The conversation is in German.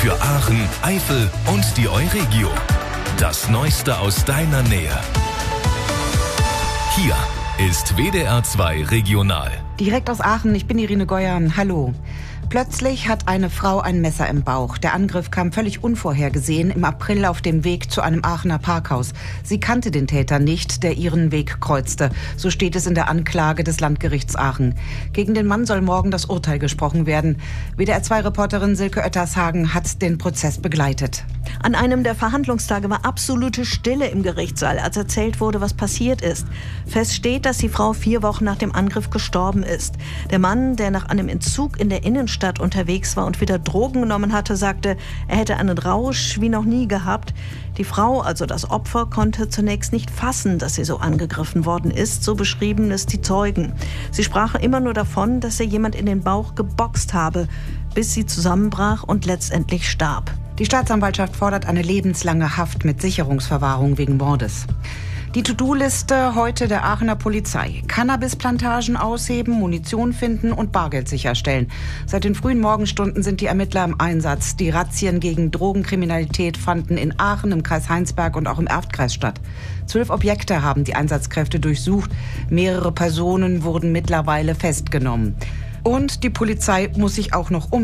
Für Aachen, Eifel und die Euregio. Das Neueste aus deiner Nähe. Hier ist WDR 2 Regional. Direkt aus Aachen, ich bin Irene Geuern. Hallo. Plötzlich hat eine Frau ein Messer im Bauch. Der Angriff kam völlig unvorhergesehen im April auf dem Weg zu einem Aachener Parkhaus. Sie kannte den Täter nicht, der ihren Weg kreuzte. So steht es in der Anklage des Landgerichts Aachen. Gegen den Mann soll morgen das Urteil gesprochen werden. WDR-2-Reporterin Silke Oettershagen hat den Prozess begleitet. An einem der Verhandlungstage war absolute Stille im Gerichtssaal, als erzählt wurde, was passiert ist. Fest steht, dass die Frau 4 Wochen nach dem Angriff gestorben ist. Der Mann, der nach einem Entzug in der Innenstadt unterwegs war und wieder Drogen genommen hatte, sagte, er hätte einen Rausch wie noch nie gehabt. Die Frau, also das Opfer, konnte zunächst nicht fassen, dass sie so angegriffen worden ist, so beschrieben es die Zeugen. Sie sprachen immer nur davon, dass ihr jemand in den Bauch geboxt habe, bis sie zusammenbrach und letztendlich starb. Die Staatsanwaltschaft fordert eine lebenslange Haft mit Sicherungsverwahrung wegen Mordes. Die To-Do-Liste heute der Aachener Polizei. Cannabisplantagen ausheben, Munition finden und Bargeld sicherstellen. Seit den frühen Morgenstunden sind die Ermittler im Einsatz. Die Razzien gegen Drogenkriminalität fanden in Aachen, im Kreis Heinsberg und auch im Erftkreis statt. 12 Objekte haben die Einsatzkräfte durchsucht. Mehrere Personen wurden mittlerweile festgenommen. Und die Polizei muss sich auch noch